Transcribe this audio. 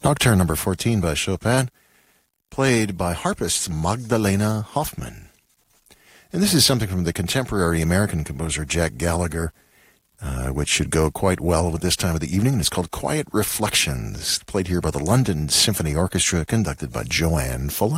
Nocturne number 14 by Chopin, played by harpist Magdalena Hoffman. And this is something from the contemporary American composer Jack Gallagher, which should go quite well with this time of the evening. It's called Quiet Reflections, played here by the London Symphony Orchestra, conducted by Joanne Follett.